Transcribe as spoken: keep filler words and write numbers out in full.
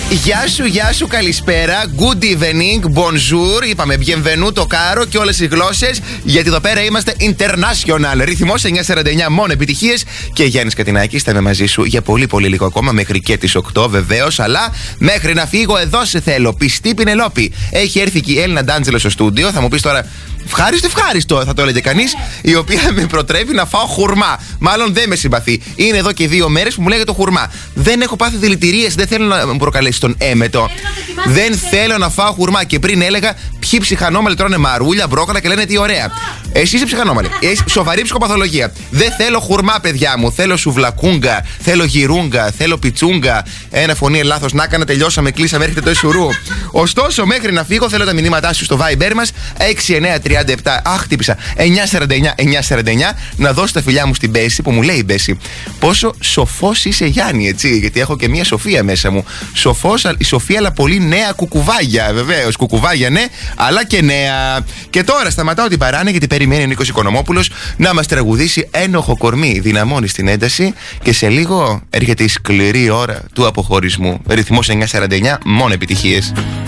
Γεια σου, γεια σου, καλησπέρα. Good evening, bonjour. Είπαμε bienvenuto caro και όλες οι γλώσσες. Γιατί εδώ πέρα είμαστε international. Ρυθμός εννιακόσια σαράντα εννιά, μόνο επιτυχίες. Και Γιάννης Κατινάκης θα είμαι μαζί σου για πολύ πολύ λίγο ακόμα. Μέχρι και τις οκτώ βεβαίως. Αλλά μέχρι να φύγω, εδώ σε θέλω. Πιστή Πινελόπη. Έχει έρθει και η Έλληνα Ντάντζελο στο στούντιο. Θα μου πεις τώρα. Ευχάριστο, ευχάριστο, θα το έλεγε κανείς. Η οποία με προτρέπει να φάω χουρμά. Μάλλον δεν με συμπαθεί. Είναι εδώ και δύο μέρες που μου λέγεται το χουρμά. Δεν έχω πάθει δηλητηρίες, δεν θέλω να μου προκαλέσει τον έμετο. Δεν θέλω να φάω χουρμά. Και πριν έλεγα ποιοι ψυχανόμαλοι τρώνε μαρούλια, μπρόκολα και λένε τι ωραία. Εσύ είσαι ψυχανόμαλη. Έχει σοβαρή ψυχοπαθολογία. Δεν θέλω χουρμά, παιδιά μου. Θέλω σουβλακούγκα, θέλω γυρούγκα, θέλω πιτσούγκα. Ένα φωνή λάθος. Να έκανα, τελειώσαμε, κλείσαμε, έρχεται το Ισουρού. Ωστόσο, μέχρι να φύγω, θέλω τα μηνύματά σου στο Viber μας έξι εννιά τριάντα επτά. Αχ, χτύπησα. εννιακόσια σαράντα εννιά εννιακόσια σαράντα εννιά. Να δώσω τα φιλιά μου στην Μπέση που μου λέει η Μπέση. Πόσο σοφός είσαι, Γιάννη, έτσι. Γιατί έχω και μία Σοφία μέσα μου. Σοφός, η Σοφία, αλλά πολύ νέα κουκουβάγια. Βεβαίως, κουκουβάγια ναι, αλλά και νέα. Και τώρα σταματάω την παράνοια γιατί περιμένει ο Νίκος Οικονομόπουλος να μας τραγουδήσει ένοχο κορμί. Δυναμώνει στην ένταση και σε λίγο έρχεται η σκληρή ώρα του αποχωρισμού. Ρυθμός εννιακόσια σαράντα εννιά, μόνο επιτυχίες.